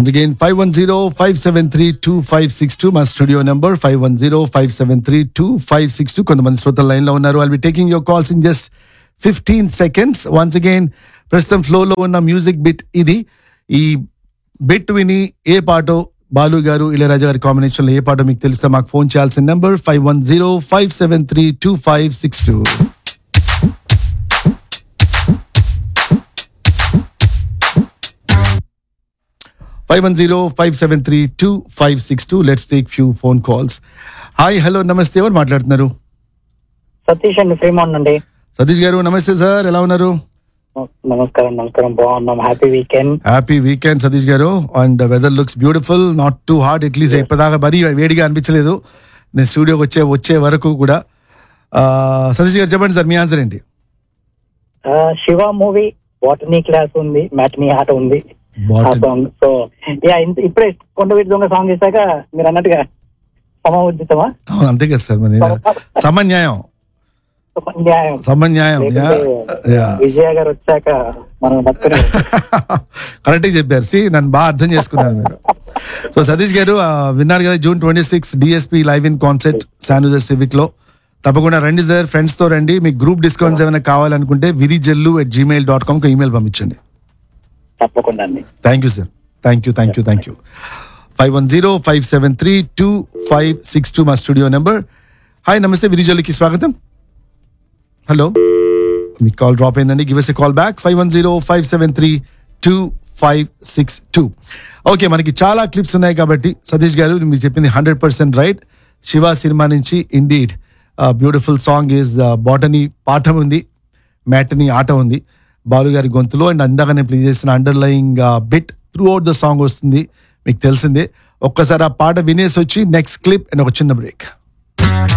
Once again, 510-573-2562. My studio number 510-573-2562. కొంతమంది శ్రోతల line లో ఉన్నారు. I'll be taking your calls in just 15 seconds. Once again, ప్రస్తుతం flow లో ఉన్న మ్యూజిక్ బిట్ ఇది. ఈ బిట్ విని ఏ పాటో బాలు గారు ఇళయరాజా గారి కాంబినేషన్ లో ఏ పాటో మీకు తెలిస్తే మాకు ఫోన్ చేయాల్సిన number 510-573-2562. 510-573-2562. Let's take few phone calls. Hi, hello, namaste. ఎవరు మాట్లాడుతున్నారు? సతీష్ అండి, ఫ్రీమౌంట్ నుండి. సతీష్ గారు నమస్తే సార్, ఎలా ఉన్నారు? నమస్కారం, బాగున్నాం. హ్యాపీ వీకెండ్ సతీష్ గారు. And weather looks beautiful, not too hot, at least ఇప్పటిదాకా మరీ వేడిగా అనిపించలేదు నేను స్టూడియోకి వచ్చే వరకు కూడా. సతీష్ గారు చెప్పండి సార్, మీ ఆన్సర్ ఏంటి? శివ మూవీ బాటనీ క్లాస్ ఉంది, మ్యాట్నీ ఆట ఉంది. సో ఇప్పుడే కొండవీటి దొంగ సాంగ్ చేశాక మీరు అన్నట్టుగా సమఉచితమా? అంతే కదా సార్, మరి సమన్యాయం. విజయ గారు వచ్చాక మనం కరెక్ట్ చెప్పారు. నన్ను బాగా అర్థం చేసుకున్నారు మీరు. సో సతీష్ గారు విన్నారు కదా, June 26 DSP live in concert San civic లో. తప్పకుండా రండి సార్, ఫ్రెండ్స్ తో రండి. మీకు గ్రూప్ డిస్కౌంట్స్ ఏమైనా కావాలనుకుంటే virijallu@gmail.com ఈమెయిల్ పంపించండి. తప్పకుండా. Thank you sir, thank you. 510-573-2562 మా స్టూడియో నెంబర్. హాయ్, నమస్తే, విరిజల్లుకి స్వాగతం. హలో, మీ కాల్ డ్రాప్ అయిందండి. Give us a call back 510-573-2562. Okay, మనకి చాలా క్లిప్స్ ఉన్నాయి కాబట్టి సతీష్ గారు మీరు చెప్పింది 100% రైట్. శివ సినిమా నుంచి indeed beautiful song is botany పాఠం ఉంది, మ్యాటనీ ఆట ఉంది బాలు గారి గొంతులో. అండ్ అందాక నేను ప్లే చేసిన underlying bit through out the song వస్తుంది, మీకు తెలిసిందే. ఒక్కసారి ఆ పాట వినేసి వచ్చి నెక్స్ట్ క్లిప్ అండ్ ఒక చిన్న బ్రేక్.